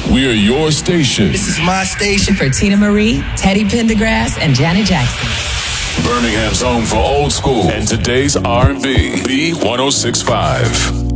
We are your station. This is my station. For Tina Marie, Teddy Pendergrass, and Janet Jackson. Birmingham's home for old school and today's R&B. B 106.5.